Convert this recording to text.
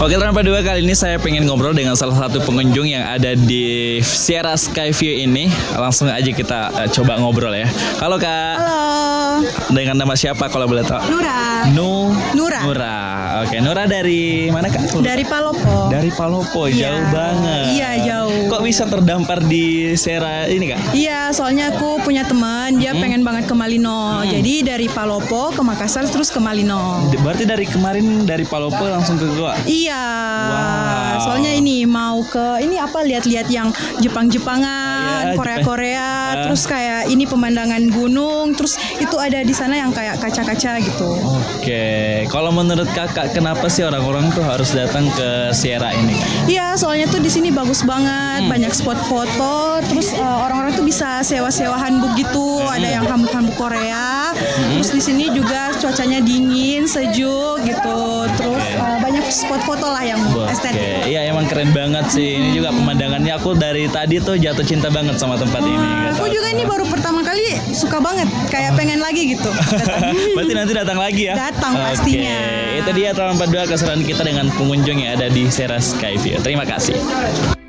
Oke, tanpa dua kali ini saya pengen ngobrol dengan salah satu pengunjung yang ada di Sierra Skyview ini. Langsung aja kita coba ngobrol ya. Halo Kak. Halo. Dengan nama siapa kalau boleh tahu? Nura. Nura. Oke, Nura dari mana Kak? Dari Palopo. Dari Palopo, Iya. jauh banget. Iya, jauh. Kok bisa terdampar di Sierra ini Kak? Iya, soalnya aku punya teman, dia pengen banget ke Malino. Jadi dari Palopo ke Makassar terus ke Malino. Berarti dari kemarin dari Palopo langsung ke Goa? Iya. Wow. Soalnya ini mau ke lihat-lihat yang Jepang-Jepangan, Iya, Korea-Korea, Jepang. terus kayak ini pemandangan gunung, terus itu ada di sana yang kayak kaca-kaca gitu. Oke, kalau menurut Kakak kenapa sih orang-orang tuh harus datang ke Sierra ini? Iya, soalnya tuh di sini bagus banget, banyak spot foto, terus orang-orang tuh bisa sewa-sewa hanbok gitu, ada yang hanbok Korea, terus di sini juga cuacanya dingin, sejuk gitu, terus banyak spot foto lah yang estetik. Iya emang keren banget sih. Ini juga pemandangannya aku dari tadi tuh jatuh cinta banget sama tempat ini. Aku juga ini baru pertama kali suka banget, kayak pengen lagi gitu. Berarti nanti datang lagi ya? Datang pastinya. Oke, itu dia Trauma 42 keseruan kita dengan pengunjung yang ada di Sierra Skyview. Terima kasih.